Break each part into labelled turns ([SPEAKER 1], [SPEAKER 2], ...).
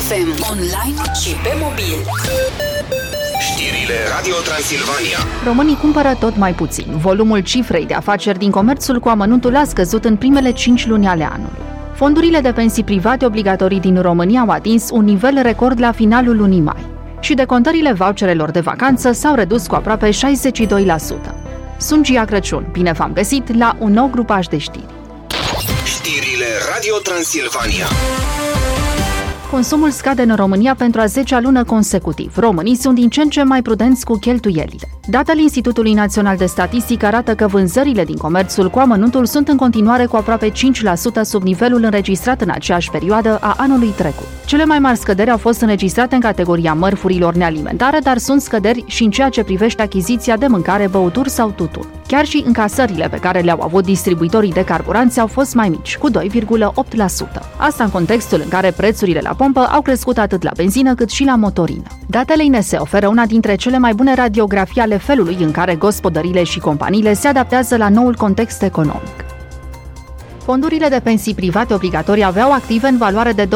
[SPEAKER 1] FM, online și pe mobil.
[SPEAKER 2] Știrile Radio Transilvania.
[SPEAKER 3] Românii cumpără tot mai puțin. Volumul cifrei de afaceri din comerțul cu amănuntul a scăzut în primele 5 luni ale anului. Fondurile de pensii private obligatorii din România au atins un nivel record la finalul lunii mai. Și decontările voucherelor de vacanță s-au redus cu aproape 62%. Sunt Gia Crăciun. Bine v-am găsit la un nou grupaj de știri.
[SPEAKER 2] Știrile Radio Transilvania.
[SPEAKER 3] Consumul scade în România pentru a 10-a lună consecutiv. Românii sunt din ce în ce mai prudenți cu cheltuielile. Datele Institutului Național de Statistică arată că vânzările din comerțul cu amănuntul sunt în continuare cu aproape 5% sub nivelul înregistrat în aceeași perioadă a anului trecut. Cele mai mari scăderi au fost înregistrate în categoria mărfurilor nealimentare, dar sunt scăderi și în ceea ce privește achiziția de mâncare, băuturi sau tutun. Chiar și încasările pe care le-au avut distribuitorii de carburanți au fost mai mici, cu 2,8%. Asta în contextul în care prețurile la pompă au crescut atât la benzină cât și la motorină. Datele INS oferă una dintre cele mai bune radiografii ale felului în care gospodăriile și companiile se adaptează la noul context economic. Fondurile de pensii private obligatorii aveau active în valoare de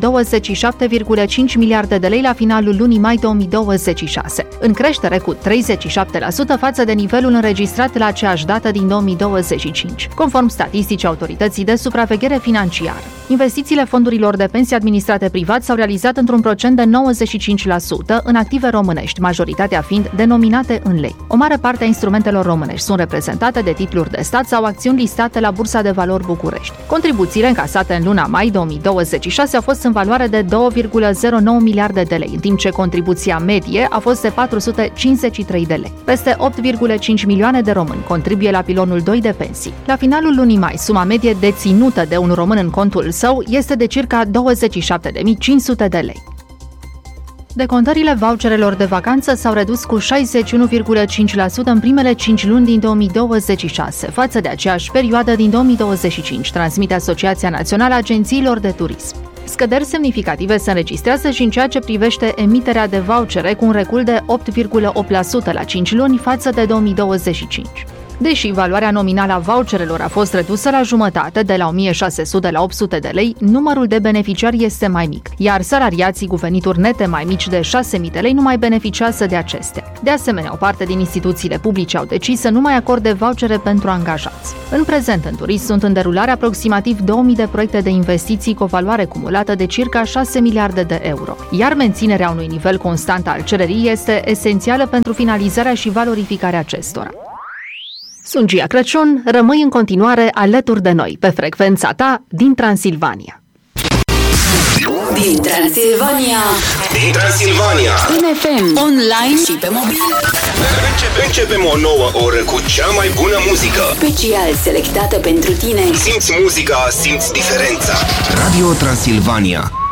[SPEAKER 3] 227,5 miliarde de lei la finalul lunii mai 2026, în creștere cu 37% față de nivelul înregistrat la aceeași dată din 2025, conform statisticii Autorității de Supraveghere Financiară. Investițiile fondurilor de pensii administrate privat s-au realizat într-un procent de 95% în active românești, majoritatea fiind denominate în lei. O mare parte a instrumentelor românești sunt reprezentate de titluri de stat sau acțiuni listate la Bursa de Valori București. Contribuțiile încasate în luna mai 2026 au fost în valoare de 2,09 miliarde de lei, în timp ce contribuția medie a fost de 453 de lei. Peste 8,5 milioane de români contribuie la pilonul 2 de pensii. La finalul lunii mai, suma medie deținută de un român în contul său este de circa 27.500 de lei. Decontările voucherelor de vacanță s-au redus cu 61,5% în primele 5 luni din 2026, față de aceeași perioadă din 2025, transmite Asociația Națională a Agențiilor de Turism. Scăderi semnificative se înregistrează și în ceea ce privește emiterea de vouchere, cu un recul de 8,8% la 5 luni față de 2025. Deși valoarea nominală a voucherelor a fost redusă la jumătate, de la 1600 la 800 de lei, numărul de beneficiari este mai mic, iar salariații cu venituri nete mai mici de 6000 de lei nu mai beneficiază de acestea. De asemenea, o parte din instituțiile publice au decis să nu mai acorde vouchere pentru angajați. În prezent, în turism sunt în derulare aproximativ 2000 de proiecte de investiții cu o valoare cumulată de circa 6 miliarde de euro, iar menținerea unui nivel constant al cererii este esențială pentru finalizarea și valorificarea acestora. Sunt Gia Crăciun, rămâi în continuare alături de noi pe frecvența ta din Transilvania.
[SPEAKER 1] Din Transilvania.
[SPEAKER 2] Din Transilvania.
[SPEAKER 1] În FM, online și pe mobil.
[SPEAKER 2] Începem o nouă oră cu cea mai bună muzică.
[SPEAKER 1] Special selectată pentru tine.
[SPEAKER 2] Simți muzica, simți diferența. Radio Transilvania.